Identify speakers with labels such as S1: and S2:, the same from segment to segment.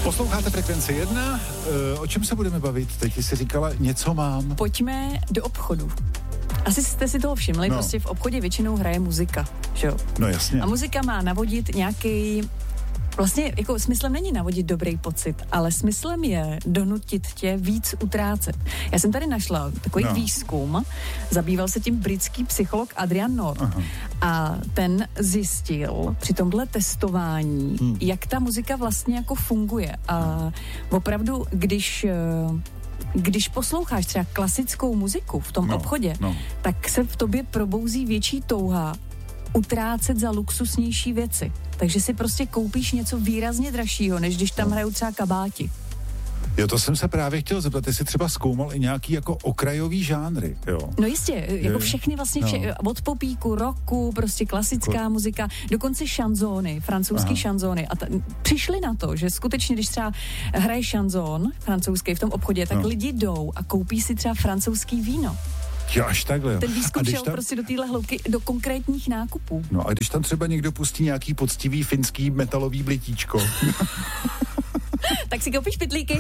S1: Posloucháte Frekvenci 1. O čem se budeme bavit? Teď jsi říkala, něco mám.
S2: Pojďme do obchodu. Asi jste si toho všimli, prostě v obchodě většinou hraje muzika, že jo?
S1: No jasně.
S2: A muzika má navodit nějaký. Vlastně jako smyslem není navodit dobrý pocit, ale smyslem je donutit tě víc utrácet. Já jsem tady našla takový výzkum, zabýval se tím britský psycholog Adrian North. A ten zjistil při tomhle testování, jak ta muzika vlastně jako funguje. A opravdu, když posloucháš třeba klasickou muziku v tom obchodě, tak se v tobě probouzí větší touha utrácet za luxusnější věci. Takže si prostě koupíš něco výrazně dražšího, než když tam hrajou třeba kabáti.
S1: Jo, to jsem se právě chtěl zeptat, jestli třeba zkoumal i nějaký jako okrajový žánry, jo?
S2: No jistě, jako všechny vlastně, od popíku, rocku, prostě klasická muzika, dokonce šanzóny, francouzský šanzóny. A přišli na to, že skutečně, když třeba hraje šanzón francouzský v tom obchodě, tak lidi jdou a koupí si třeba francouzský víno.
S1: Jo, až takhle.
S2: Ten výzkum šel prostě do téhle hloubky, do konkrétních nákupů.
S1: No a když tam třeba někdo pustí nějaký poctivý finský metalový blitíčko.
S2: Tak si koupíš pytlíky.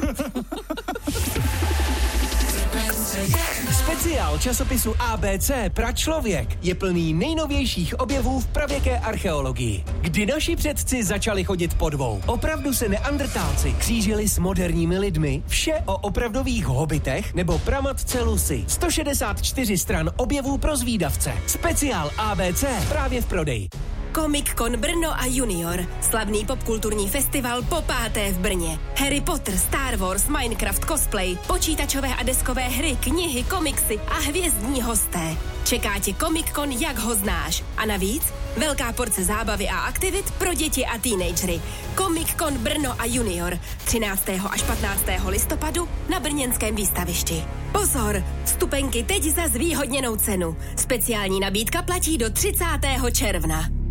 S3: Speciál časopisu ABC Pračlověk je plný nejnovějších objevů v pravěké archeologii. Kdy naši předci začali chodit po dvou. Opravdu se neandrtálci křížili s moderními lidmi. Vše o opravdových hobitech nebo pramatce Lucy. 164 stran objevů pro zvídavce. Speciál ABC právě v prodeji.
S4: Comic-Con Brno a Junior. Slavný popkulturní festival po 5. v Brně. Harry Potter, Star Wars, Minecraft, cosplay, počítačové a deskové hry, knihy, komiksy a hvězdní hosté. Čeká tě Comic-Con, jak ho znáš. A navíc velká porce zábavy a aktivit pro děti a teenagery. Comic-Con Brno a Junior. 13. až 15. listopadu na brněnském výstavišti. Pozor, vstupenky teď za zvýhodněnou cenu. Speciální nabídka platí do 30. června.